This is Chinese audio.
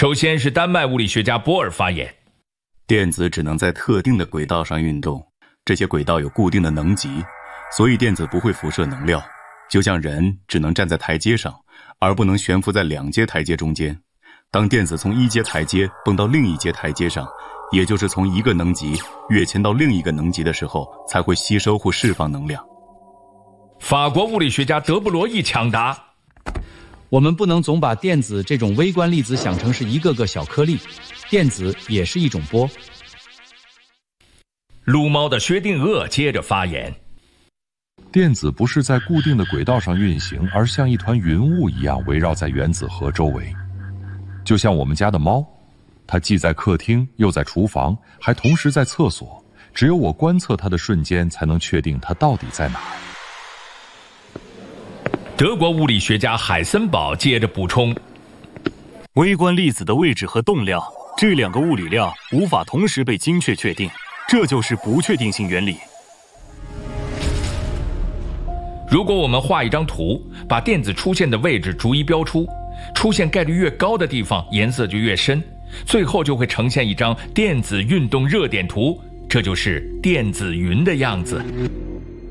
首先是丹麦物理学家波尔发言： 电子只能在特定的轨道上运动，这些轨道有固定的能级，所以电子不会辐射能量，就像人只能站在台阶上，而不能悬浮在2阶台阶中间。当电子从1阶台阶蹦到另一阶台阶上，也就是从一个能级跃迁到另一个能级的时候，才会吸收或释放能量。 法国物理学家德布罗意抢答： 我们不能总把电子这种微观粒子想成是一个个小颗粒，电子也是一种波。 撸猫的薛定谔接着发言： 电子不是在固定的轨道上运行，而像一团云雾一样围绕在原子核周围。就像我们家的猫，它既在客厅，又在厨房，还同时在厕所。只有我观测它的瞬间，才能确定它到底在哪儿。 德国物理学家海森堡接着补充： 微观粒子的位置和动量，这2个物理量无法同时被精确确定，这就是不确定性原理。 如果我们画一张图，把电子出现的位置逐一标出，出现概率越高的地方颜色就越深，最后就会呈现一张电子运动热点图，这就是电子云的样子。